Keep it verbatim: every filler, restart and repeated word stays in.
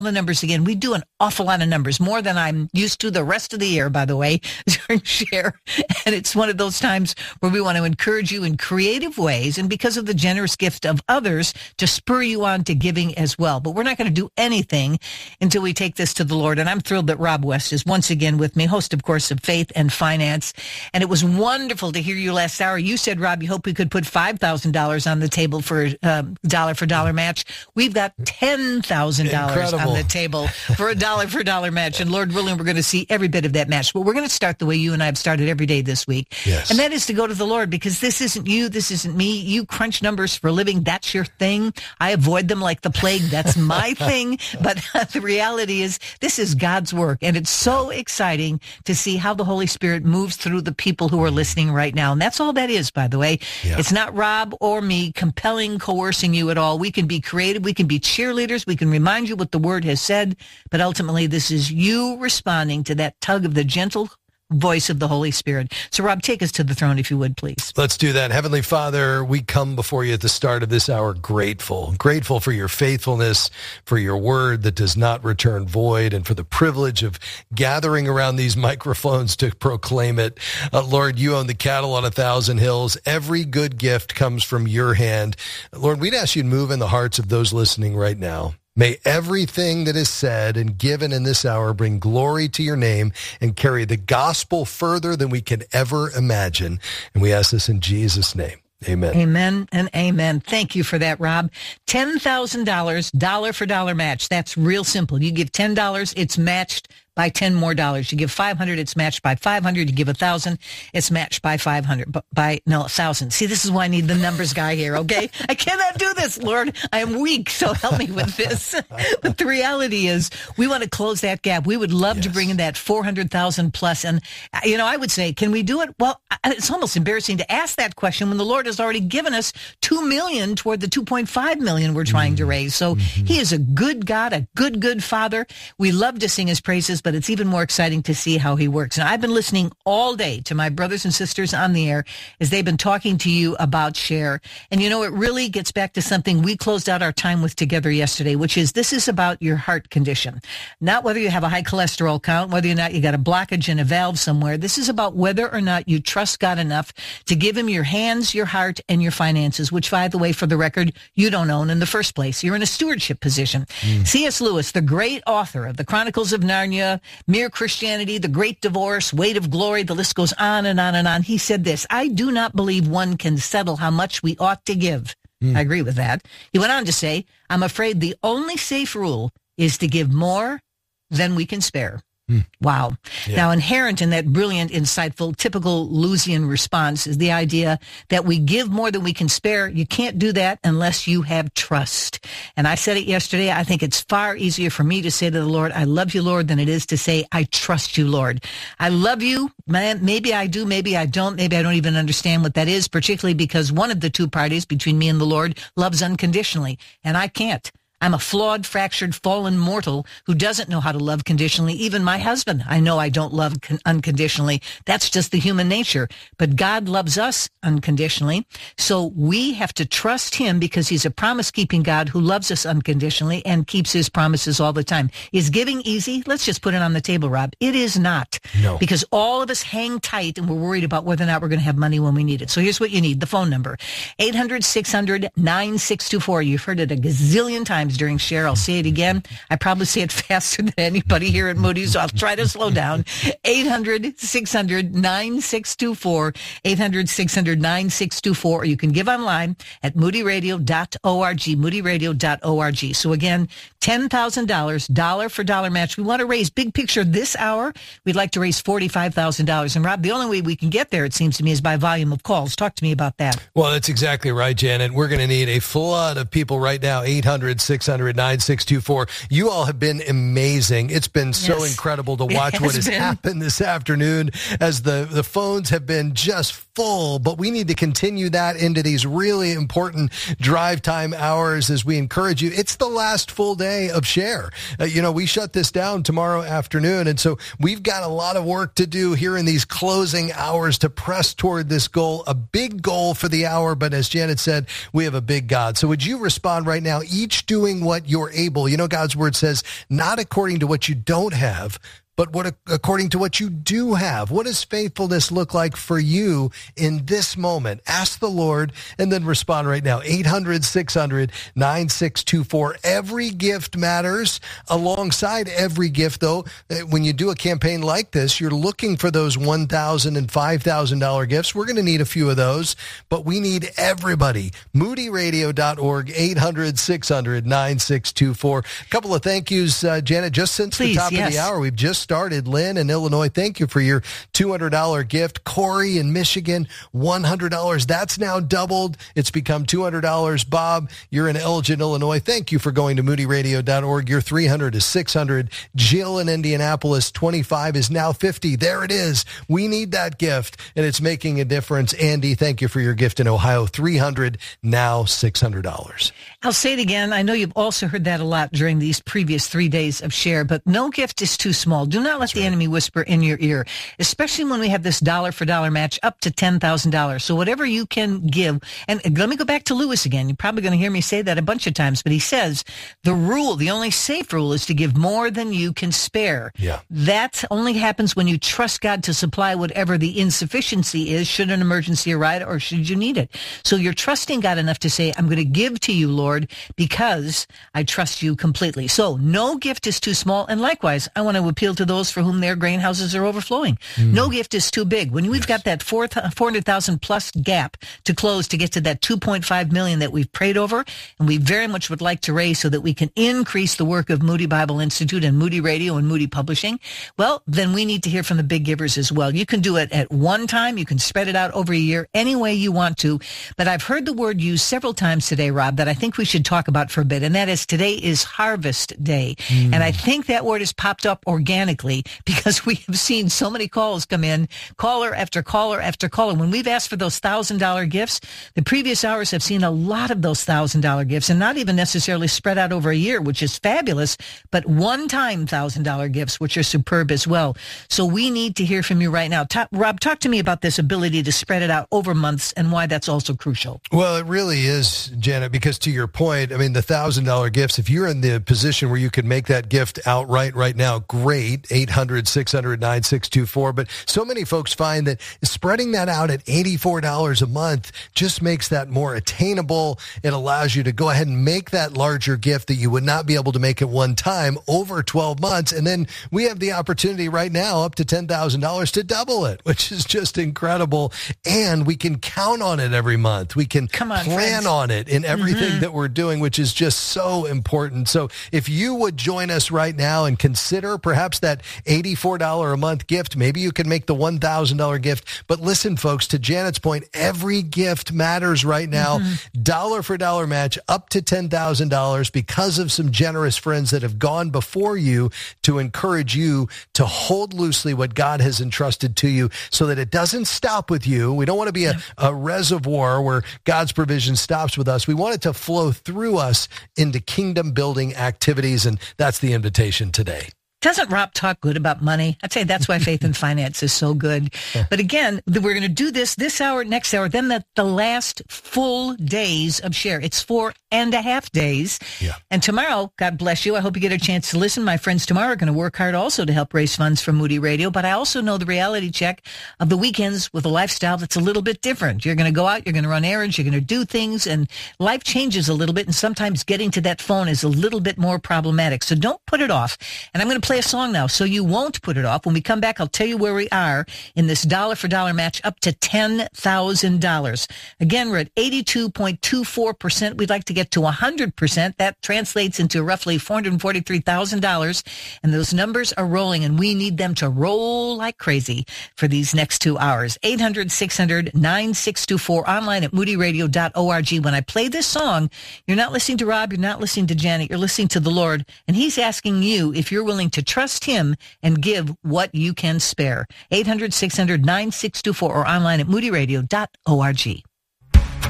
the numbers again. We do an awful lot of numbers, more than I'm used to the rest of the year, by the way, during Share. And it's one of those times where we want to encourage you in creative ways and because of the generous gift of others to spur you on to giving as well. But we're not going to do anything until we take this to the Lord. And I'm thrilled that Rob West is once again with me, host, of course, of Faith and Finance. And it was wonderful to hear you last hour. You said, Rob, you hope we could put five thousand dollars on the table for a um, dollar for dollar match. We've got ten thousand dollars on the table for a dollar for dollar match. And Lord willing, we're going to see every bit of that match. But we're going to start the way you and I have started every day this week. Yes. And that is to go to the Lord, because this isn't you. This isn't me. You crunch numbers for a living. That's your thing. I avoid them like the plague. That's my thing. But the reality is this is God's work. And it's so exciting to see how the Holy Spirit moves through the people who are listening right now. And that's all that is, by the way. Yeah. It's not Rob or me compelling, coercing you at all. We can be creative. We can be cheerleaders. We can remind you what the Word has said. But ultimately, this is you responding to that tug of the gentle voice of the Holy Spirit. So, Rob, take us to the throne, if you would, please. Let's do that. Heavenly Father, we come before you at the start of this hour grateful, grateful for your faithfulness, for your word that does not return void, and for the privilege of gathering around these microphones to proclaim it. Uh, Lord, you own the cattle on a thousand hills. Every good gift comes from your hand. Lord, we'd ask you to move in the hearts of those listening right now. May everything that is said and given in this hour bring glory to your name and carry the gospel further than we can ever imagine. And we ask this in Jesus' name. Amen. Amen and amen. Thank you for that, Rob. ten thousand dollars, dollar for dollar match. That's real simple. You give ten dollars, it's matched by ten more dollars. You give five hundred, it's matched by five hundred. You give one thousand, it's matched by five hundred. By, no, one thousand. See, this is why I need the numbers guy here, okay? I cannot do this, Lord. I am weak, so help me with this. But the reality is, we want to close that gap. We would love yes. to bring in that four hundred thousand plus. And, you know, I would say, can we do it? Well, it's almost embarrassing to ask that question when the Lord has already given us two million dollars toward the two point five million dollars we're trying mm-hmm. to raise. So mm-hmm. he is a good God, a good, good Father. We love to sing his praises, but it's even more exciting to see how he works. And I've been listening all day to my brothers and sisters on the air as they've been talking to you about Share. And, you know, it really gets back to something we closed out our time with together yesterday, which is this is about your heart condition. Not whether you have a high cholesterol count, whether or not you got a blockage in a valve somewhere. This is about whether or not you trust God enough to give him your hands, your heart, and your finances, which, by the way, for the record, you don't own in the first place. You're in a stewardship position. Mm. C S. Lewis, the great author of the Chronicles of Narnia, Mere Christianity, The Great Divorce, Weight of Glory, the list goes on and on and on. He said this, I do not believe one can settle how much we ought to give. Mm. I agree with that. He went on to say, I'm afraid the only safe rule is to give more than we can spare. Mm. Wow. Yeah. Now, inherent in that brilliant, insightful, typical Lusian response is the idea that we give more than we can spare. You can't do that unless you have trust. And I said it yesterday. I think it's far easier for me to say to the Lord, I love you, Lord, than it is to say, I trust you, Lord. I love you. Man, maybe I do. Maybe I don't. Maybe I don't even understand what that is, particularly because one of the two parties between me and the Lord loves unconditionally, and I can't. I'm a flawed, fractured, fallen mortal who doesn't know how to love conditionally. Even my husband, I know I don't love con- unconditionally. That's just the human nature. But God loves us unconditionally. So we have to trust him because he's a promise-keeping God who loves us unconditionally and keeps his promises all the time. Is giving easy? Let's just put it on the table, Rob. It is not. No. Because all of us hang tight and we're worried about whether or not we're going to have money when we need it. So here's what you need. The phone number, eight hundred, six hundred, nine six two four. You've heard it a gazillion times during Share. I'll say it again. I probably say it faster than anybody here at Moody's, so I'll try to slow down. eight hundred, six hundred, nine six two four, eight hundred, six hundred, nine six two four, or you can give online at moody radio dot org, moody radio dot org. So again, ten thousand dollars, dollar for dollar match. We want to raise big picture this hour. We'd like to raise forty-five thousand dollars. And Rob, the only way we can get there, it seems to me, is by volume of calls. Talk to me about that. Well, that's exactly right, Janet. We're going to need a flood of people right now, eight hundred, six hundred, nine six two four. You all have been amazing. It's been so yes. incredible to watch what has been. happened this afternoon as the, the phones have been just full, but we need to continue that into these really important drive time hours as we encourage you. It's the last full day of Share. Uh, you know, we shut this down tomorrow afternoon, and so we've got a lot of work to do here in these closing hours to press toward this goal, a big goal for the hour, but as Janet said, we have a big God. So would you respond right now, each doing doing what you're able. You know, God's word says, not according to what you don't have, but what according to what you do have. What does faithfulness look like for you in this moment? Ask the Lord and then respond right now. eight hundred, six hundred, nine six two four. Every gift matters. Alongside every gift, though, when you do a campaign like this, you're looking for those one thousand dollars and five thousand dollars gifts. We're going to need a few of those, but we need everybody. moody radio dot org, eight hundred, six hundred, nine six two four. A couple of thank yous, uh, Janet, just since Please, the top yes. of the hour. We've just started. Lynn in Illinois, thank you for your two hundred dollars gift. Corey in Michigan, one hundred dollars. That's now doubled. It's become two hundred dollars. Bob, you're in Elgin, Illinois. Thank you for going to moody radio dot org. Your three hundred is six hundred. Jill in Indianapolis, twenty-five is now fifty. There it is. We need that gift, and it's making a difference. Andy, thank you for your gift in Ohio. three hundred, now six hundred dollars. I'll say it again. I know you've also heard that a lot during these previous three days of share, but no gift is too small. Do not let That's the right. enemy whisper in your ear, especially when we have this dollar for dollar match up to ten thousand dollars. So whatever you can give, and let me go back to Lewis again. You're probably going to hear me say that a bunch of times, but he says the rule, the only safe rule is to give more than you can spare. Yeah. That only happens when you trust God to supply whatever the insufficiency is, should an emergency arise or should you need it. So you're trusting God enough to say, I'm going to give to you, Lord, because I trust you completely. So no gift is too small. And likewise, I want to appeal to those for whom their grain houses are overflowing. Mm. No gift is too big. When we've yes. got that four hundred thousand plus gap to close to get to that two point five million that we've prayed over, and we very much would like to raise so that we can increase the work of Moody Bible Institute and Moody Radio and Moody Publishing, well, then we need to hear from the big givers as well. You can do it at one time. You can spread it out over a year any way you want to. But I've heard the word used several times today, Rob, that I think we should talk about for a bit, and that is today is Harvest Day. Mm. And I think that word has popped up organically because we have seen so many calls come in, caller after caller after caller. When we've asked for those one thousand dollars gifts, the previous hours have seen a lot of those one thousand dollars gifts, and not even necessarily spread out over a year, which is fabulous, but one-time one thousand dollars gifts, which are superb as well. So we need to hear from you right now. Talk, Rob, talk to me about this ability to spread it out over months and why that's also crucial. Well, it really is, Janet, because to your point, I mean, the one thousand dollars gifts, if you're in the position where you could make that gift outright right now, great, eight hundred, six hundred, nine six two four. But so many folks find that spreading that out at eighty-four dollars a month just makes that more attainable. It allows you to go ahead and make that larger gift that you would not be able to make at one time over twelve months. And then we have the opportunity right now up to ten thousand dollars to double it, which is just incredible. And we can count on it every month. We can Come on, plan friends. on it in everything Mm-hmm. that we're doing, which is just so important. So if you would join us right now and consider perhaps that eighty-four dollars a month gift, maybe you can make the one thousand dollars gift. But listen, folks, to Janet's point, every gift matters right now. Mm-hmm. Dollar for dollar match up to ten thousand dollars because of some generous friends that have gone before you to encourage you to hold loosely what God has entrusted to you so that it doesn't stop with you. We don't want to be a, a reservoir where God's provision stops with us. We want it to flow through us into kingdom building activities. And that's the invitation today. Doesn't Rob talk good about money? I'd say that's why Faith and Finance is so good. But again, we're going to do this this hour, next hour, then the, the last full days of share. It's four and a half days. Yeah. And tomorrow, God bless you, I hope you get a chance to listen. My friends tomorrow are going to work hard also to help raise funds for Moody Radio. But I also know the reality check of the weekends with a lifestyle that's a little bit different. You're going to go out, you're going to run errands, you're going to do things, and life changes a little bit. And sometimes getting to that phone is a little bit more problematic. So don't put it off. And I'm going to play a song now so you won't put it off. When we come back, I'll tell you where we are in this dollar for dollar match up to ten thousand dollars. Again, we're at eighty-two point two four percent. We'd like to get to one hundred percent. That translates into roughly four hundred forty-three thousand dollars. And those numbers are rolling, and we need them to roll like crazy for these next two hours. eight hundred, six hundred, nine six two four, online at moody radio dot org. When I play this song, you're not listening to Rob, you're not listening to Janet, you're listening to the Lord, and he's asking you if you're willing to trust him and give what you can spare. eight hundred, six hundred, nine six two four or online at moody radio dot org.